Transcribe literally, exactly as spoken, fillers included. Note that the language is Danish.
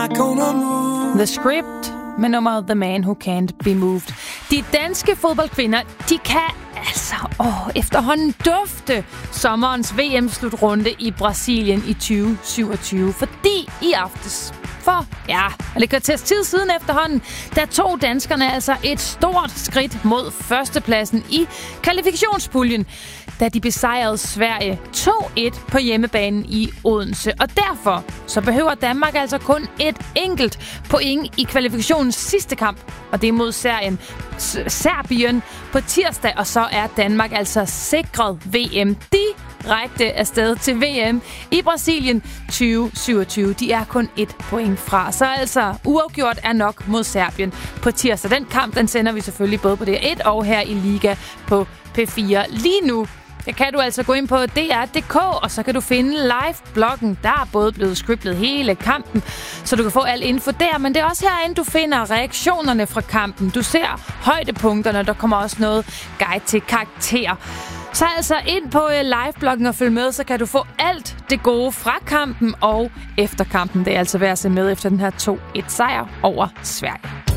The Script med nummeret The Man Who Can't Be Moved. De danske fodboldkvinder, de kan altså åh, efterhånden dufte sommerens V M-slutrunde i Brasilien i tyve syvogtyve, fordi i aftes for, ja, det kan tage tid siden efterhånden, der tog danskerne altså et stort skridt mod førstepladsen i kvalifikationspuljen, da de besejrede Sverige to et på hjemmebanen i Odense. Og derfor så behøver Danmark altså kun et enkelt point i kvalifikationens sidste kamp, og det er mod Serbien, Serbien på tirsdag, og så er Danmark altså sikret V M direkte afsted til V M i Brasilien tyve syvogtyve. De er kun et point fra, så altså uafgjort er nok mod Serbien på tirsdag. Den kamp, den sender vi selvfølgelig både på D R et og her i Liga på P fire. Lige nu der kan du altså gå ind på D R punktum d k, og så kan du finde live-bloggen. Der er både blevet scriptet hele kampen, så du kan få al info der. Men det er også herinde, du finder reaktionerne fra kampen. Du ser højdepunkterne, der kommer også noget guide til karakter. Så altså ind på live-bloggen og følg med, så kan du få alt det gode fra kampen og efter kampen. Det er altså værd at se med efter den her to et sejr over Sverige.